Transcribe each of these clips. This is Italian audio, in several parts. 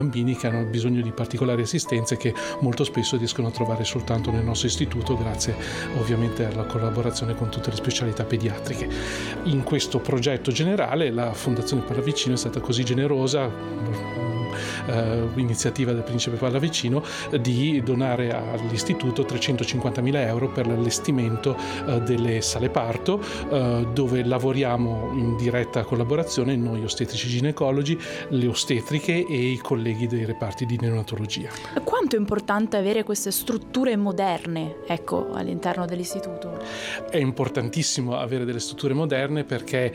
bambini che hanno bisogno di particolari assistenze che molto spesso riescono a trovare soltanto nel nostro istituto, grazie ovviamente alla collaborazione con tutte le specialità pediatriche. In questo progetto generale la Fondazione Pallavicino è stata così generosa, iniziativa del Principe Pallavicino, di donare all'istituto 350.000 euro per l'allestimento delle sale parto, dove lavoriamo in diretta collaborazione noi ostetrici ginecologi, le ostetriche e i colleghi dei reparti di neonatologia. Quanto è importante avere queste strutture moderne, all'interno dell'istituto? È importantissimo avere delle strutture moderne perché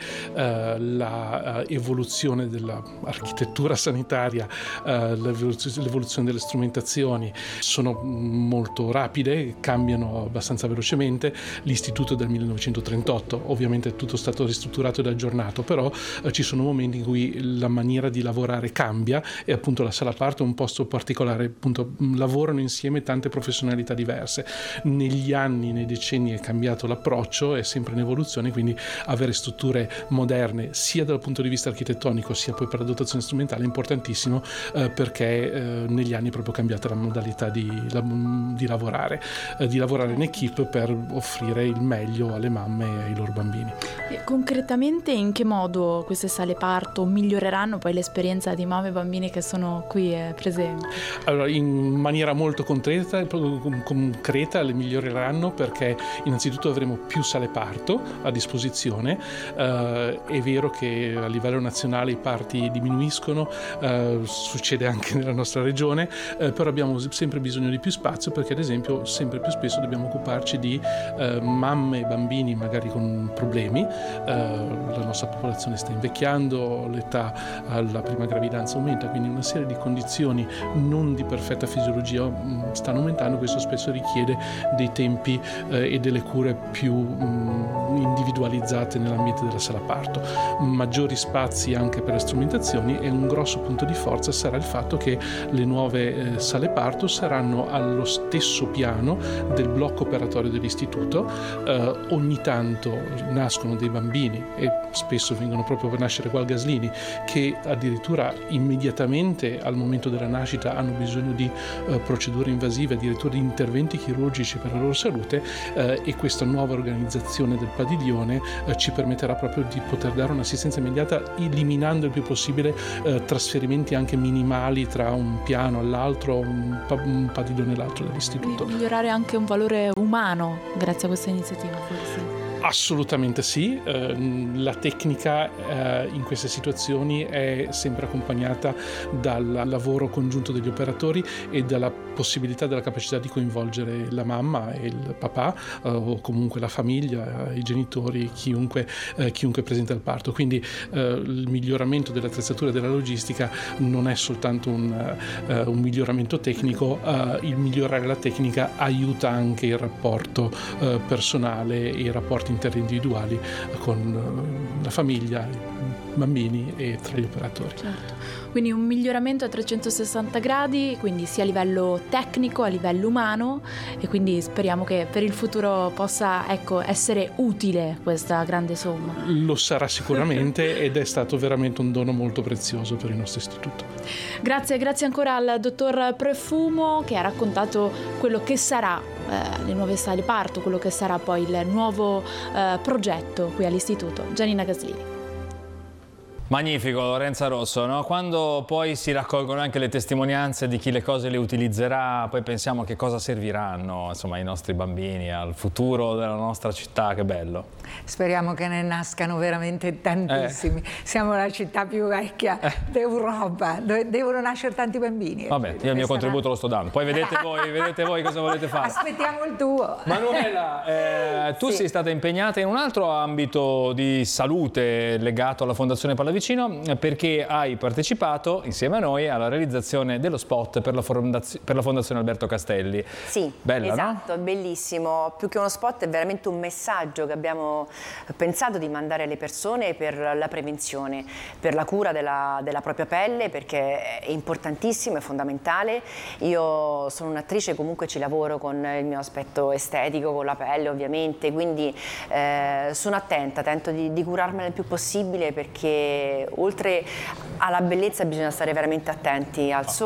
l'evoluzione dell'architettura sanitaria, l'evoluzione delle strumentazioni sono molto rapide, cambiano abbastanza velocemente. L'istituto è del 1938, ovviamente è tutto stato ristrutturato ed aggiornato, però ci sono momenti in cui la maniera di lavorare cambia e appunto la sala parto è un posto particolare, appunto lavorano insieme tante professionalità diverse. Negli anni, nei decenni è cambiato l'approccio, è sempre in evoluzione, quindi avere strutture moderne sia dal punto di vista architettonico sia poi per la dotazione strumentale è importantissimo, perché negli anni è proprio cambiata la modalità di lavorare in equipe per offrire il meglio alle mamme e ai loro bambini. E concretamente in che modo queste sale parto miglioreranno poi l'esperienza di mamme e bambini che sono qui presenti? Allora, in maniera molto concreta le miglioreranno perché innanzitutto avremo più sale parto a disposizione. È vero che a livello nazionale i parti diminuiscono, succede anche nella nostra regione, però abbiamo sempre bisogno di più spazio perché ad esempio sempre più spesso dobbiamo occuparci di mamme e bambini magari con problemi. La nostra popolazione sta invecchiando, l'età alla prima gravidanza aumenta, quindi una serie di condizioni non di perfetta fisiologia stanno aumentando. Questo spesso richiede dei tempi e delle cure più individualizzate nell'ambiente della sala parto. Maggiori spazi anche per le strumentazioni, e un grosso punto di forza sarà il fatto che le nuove sale parto saranno allo stesso piano del blocco operatorio dell'istituto. Ogni tanto nascono dei bambini, e spesso vengono proprio per nascere qua al Gaslini, che addirittura immediatamente al momento della nascita hanno bisogno di procedure invasive, addirittura di interventi chirurgici per la loro salute, e questa nuova organizzazione del padiglione ci permetterà proprio di poter dare un'assistenza immediata, eliminando il più possibile trasferimenti anche minimali tra un piano all'altro, un padiglione all'altro dell'istituto. Migliorare anche un valore umano grazie a questa iniziativa, forse? Assolutamente sì, la tecnica in queste situazioni è sempre accompagnata dal lavoro congiunto degli operatori e dalla possibilità, della capacità di coinvolgere la mamma e il papà, o comunque la famiglia, i genitori, chiunque presenta il parto. Quindi il miglioramento dell'attrezzatura e della logistica non è soltanto un miglioramento tecnico, il migliorare la tecnica aiuta anche il rapporto personale e i rapporti interindividuali con la famiglia, i bambini e tra gli operatori. Certo. Quindi un miglioramento a 360 gradi, quindi sia a livello tecnico, a livello umano, e quindi speriamo che per il futuro possa essere utile questa grande somma. Lo sarà sicuramente ed è stato veramente un dono molto prezioso per il nostro istituto. Grazie ancora al dottor Profumo che ha raccontato quello che sarà le nuove sale parto, quello che sarà poi il nuovo progetto qui all'istituto. Giannina Gaslini. Magnifico Lorenza Rosso, no? Quando poi si raccolgono anche le testimonianze di chi le cose le utilizzerà, poi pensiamo a che cosa serviranno, insomma, ai nostri bambini, al futuro della nostra città. Che bello. Speriamo che ne nascano veramente tantissimi. Siamo la città più vecchia d'Europa, dove devono nascere tanti bambini. Vabbè, io il mio contributo lo sto dando, poi vedete voi cosa volete fare. Aspettiamo il tuo. Manuela, tu sei stata impegnata in un altro ambito di salute legato alla Fondazione Pallavicino, perché hai partecipato insieme a noi alla realizzazione dello spot per la Fondazione Alberto Castelli. Sì, bella, esatto, no? Bellissimo. Più che uno spot è veramente un messaggio che abbiamo pensato di mandare alle persone per la prevenzione, per la cura della propria pelle, perché è importantissimo, è fondamentale. Io sono un'attrice, comunque ci lavoro con il mio aspetto estetico, con la pelle ovviamente, quindi sono attenta, tento di curarmela il più possibile, perché oltre alla bellezza bisogna stare veramente attenti al sole.